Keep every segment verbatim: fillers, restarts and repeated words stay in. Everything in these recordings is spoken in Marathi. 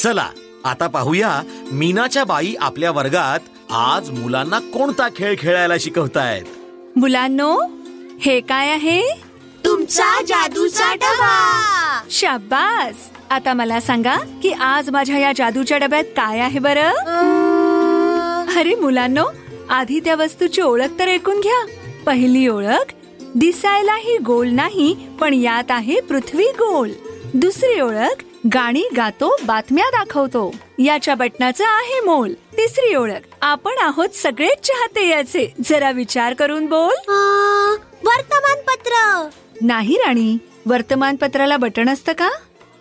चला आता पाहूया मीनाच्या बाई आपल्या वर्गात आज मुलांना कोणता खेळ खेळायला शिकवतायत. मुलांनो, हे काय आहे? तुमचा जादूचा डबा. शाबास. आता मला सांगा की आज माझ्या या जादूच्या डब्यात काय आहे बरं? अरे मुलांनो, आधी त्या वस्तूची ओळख तर ऐकून घ्या. पहिली ओळख, दिसायला ही गोल नाही पण यात आहे पृथ्वी गोल. दुसरी ओळख, गाणी गातो बातम्या दाखवतो, याच्या बटनाचं आहे मोल. तिसरी ओळख, आपण आहोत सगळेच चाहते याचे, जरा विचार करून बोल. वर्तमानपत्र. नाही राणी, वर्तमानपत्राला बटन असतं का?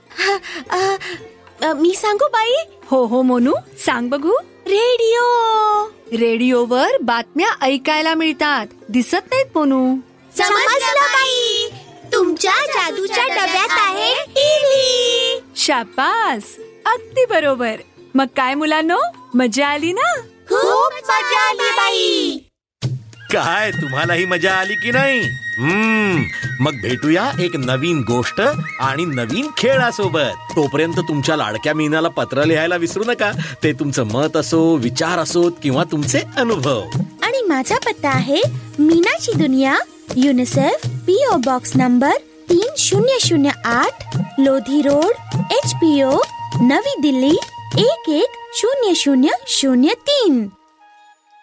मी सांगू बाई? हो हो मोनू, सांग बघू. रेडिओ. रेडिओवर बातम्या ऐकायला मिळतात, दिसत नाहीत मोनू. समजलं बाई, तुमच्या जादूच्या डब्यात आहे टीव्ही. शाबास, अगदी बरोबर. मग काय मुलांनो, मजा आली ना? खूप मजा आली बाई. काय तुम्हालाही मजा आली की नाही? हम्म मग भेटूया एक नवीन गोष्ट आणि नवीन खेळासोबत. तोपर्यंत तुमच्या लाडक्या मीनाला पत्र लिहायला विसरू नका. ते तुमचं मत असो, विचार असोत किंवा तुमचे अनुभव. आणि माझा पत्ता आहे मीनाची दुनिया, युनिसेफ, पीओ बॉक्स नंबर तीन शून्य शून्य आठ, Lodhi road, H P O, नवी दिल्ली एक एक शून्य शून्य शून्य तीन.